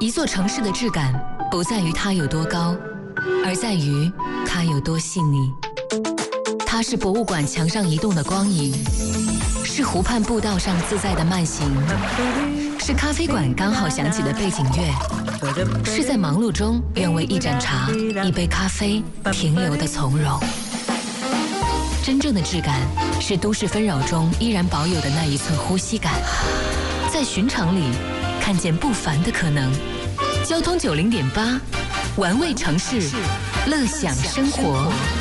一座城市的质感不在于它有多高，而在于它有多细腻。它是博物馆墙上移动的光影，是湖畔步道上自在的慢行，是咖啡馆刚好响起的背景乐，是在忙碌中愿为一盏茶、一杯咖啡停留的从容。真正的质感是都市纷扰中依然保有的那一寸呼吸感，在寻常里看见不凡的可能。交通90.8，玩味城市，乐享生活。